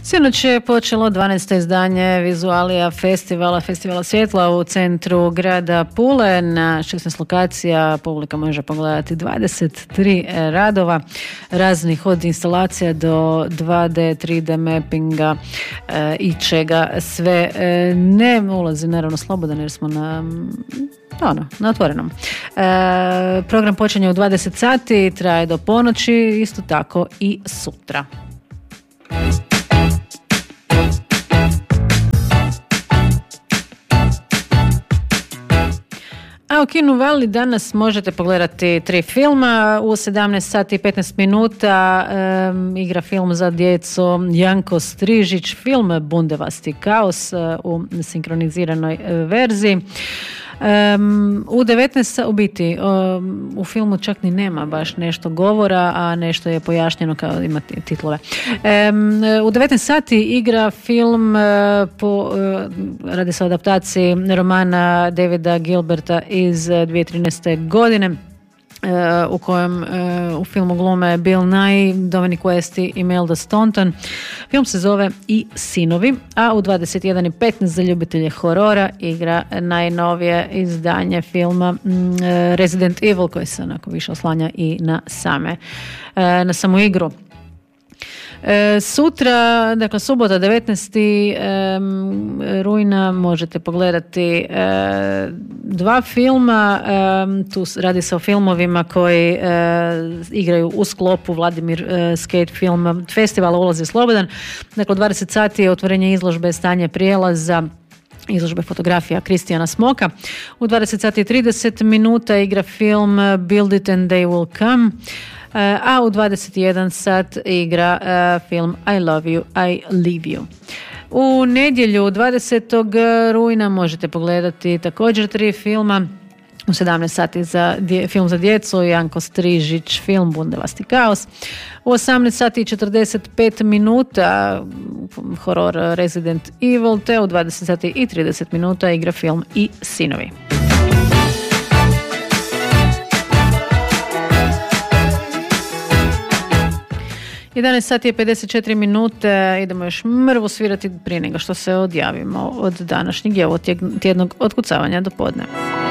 Sinoć je počelo 12. izdanje Vizualija festivala svjetla u centru grada Pule. Na 16 lokacija publika može pogledati 23 radova raznih, od instalacija do 2D, 3D mappinga i čega sve ne. Ulazi naravno slobodan jer smo na otvorenom. Program počinje u 20 sati, traje do ponoći, isto tako i sutra. A u Kinu Vali danas možete pogledati 3 filma. U 17 sati i 15 minuta igra film za djecu Janko Strižić, film Bundevasti kaos u sinkroniziranoj verziji. U 19 u biti u filmu čak ni nema baš nešto govora, a nešto je pojašnjeno kao ima titlove. U 19 sati igra film radi se o adaptaciji romana Davida Gilberta iz 2013. godine, u kojem u filmu glume Bill Nighy, Dominic West i Imelda Staunton. Film se zove I sinovi, a u 21:15 za ljubitelje horora igra najnovije izdanje filma Resident Evil, koji se onako više oslanja i na samu igru. Sutra, dakle subota 19. rujna možete pogledati 2 filma. Tu radi se o filmovima koji igraju u sklopu Vladimir Skate Film Festivala, ulaz je slobodan. Dakle, 20 sati je otvorenje izložbe Stanje prijelaza, izložbe fotografija Kristijana Smoka. U 20 sati i 30 minuta igra film Build It and They Will Come. A u 21 sat igra film I Love You, I Leave You. U nedjelju 20. rujna možete pogledati također 3 filma. U 17 sati film za djecu Janko Strižić, film Bundevasti kaos. U 18 sati i 45 minuta horor Resident Evil, te u 20 sati i 30 minuta igra film I sinovi. 11 sati je 54 minute, idemo još mrvu svirati prije nego što se odjavimo od današnjeg tjednog otkucavanja do podne.